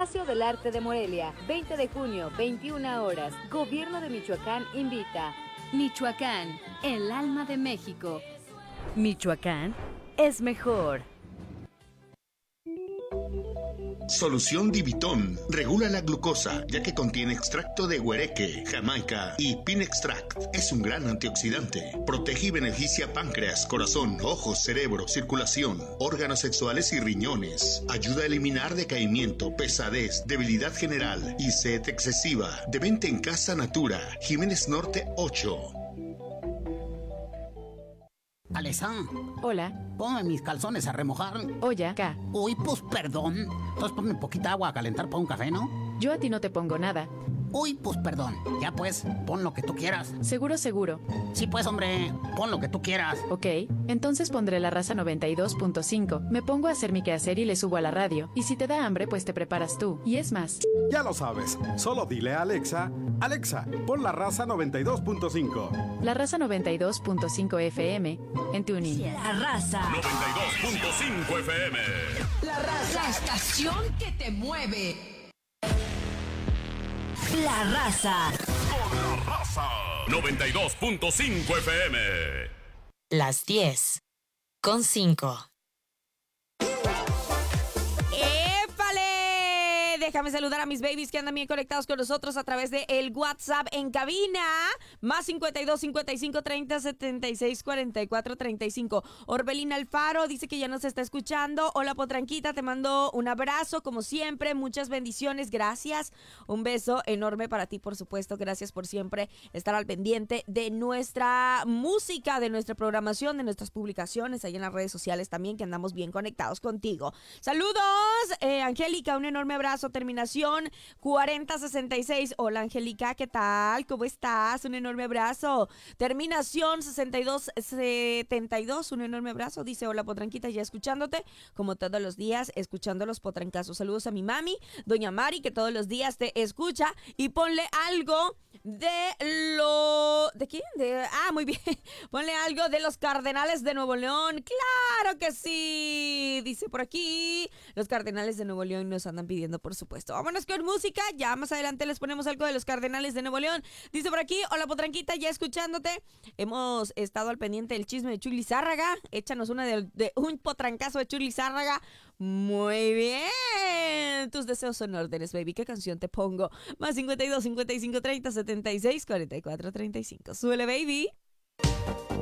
Palacio del Arte de Morelia, 20 de junio, 21 horas. Gobierno de Michoacán invita. Michoacán, el alma de México. Michoacán es mejor. Solución Divitón regula la glucosa, ya que contiene extracto de huereque, jamaica y pin extract. Es un gran antioxidante. Protege y beneficia páncreas, corazón, ojos, cerebro, circulación, órganos sexuales y riñones. Ayuda a eliminar decaimiento, pesadez, debilidad general y sed excesiva. De venta en Casa Natura, Jiménez Norte 8. Alesa. Hola. Ponme mis calzones a remojar. Oye, acá. Uy, pues perdón. Entonces ponme poquita agua a calentar para un café, ¿no? Yo a ti no te pongo nada. Uy, pues perdón. Ya pues, pon lo que tú quieras. Seguro, seguro. Sí, pues, hombre, pon lo que tú quieras. Ok, entonces pondré la raza 92.5. Me pongo a hacer mi quehacer y le subo a la radio. Y si te da hambre, pues te preparas tú. Y es más. Ya lo sabes. Solo dile a Alexa, Alexa, pon la raza 92.5. La raza 92.5 FM en TuneIn. La raza 92.5 FM. La raza, la estación que te mueve. La raza. Con la raza. 92.5 FM. Las 10:05. Déjame saludar a mis babies que andan bien conectados con nosotros a través de el WhatsApp en cabina. Más 52 55 30 76 44 35. Orbelina Alfaro dice que ya nos está escuchando. Hola, Potranquita, te mando un abrazo como siempre. Muchas bendiciones, gracias. Un beso enorme para ti, por supuesto. Gracias por siempre estar al pendiente de nuestra música, de nuestra programación, de nuestras publicaciones ahí en las redes sociales también, que andamos bien conectados contigo. Saludos, Angélica, un enorme abrazo. Terminación 4066. Hola, Angélica, ¿qué tal? ¿Cómo estás? Un enorme abrazo. Terminación 6272. Un enorme abrazo. Dice, hola, Potranquita, ya escuchándote, como todos los días, escuchando los potrancazos. Saludos a mi mami, doña Mari, que todos los días te escucha. Y ponle algo ¿de quién? Muy bien. Ponle algo de los Cardenales de Nuevo León. ¡Claro que sí! Dice por aquí, los Cardenales de Nuevo León nos andan pidiendo, por supuesto. Vámonos con música. Ya más adelante les ponemos algo de los Cardenales de Nuevo León. Dice por aquí, hola, Potranquita, ya escuchándote. Hemos estado al pendiente del chisme de Chuy Lizárraga. Échanos una de un potrancazo de Chuy Lizárraga. Muy bien. Tus deseos son órdenes, baby. ¿Qué canción te pongo? Más 52 55 30 76 44 35. Súbele, baby.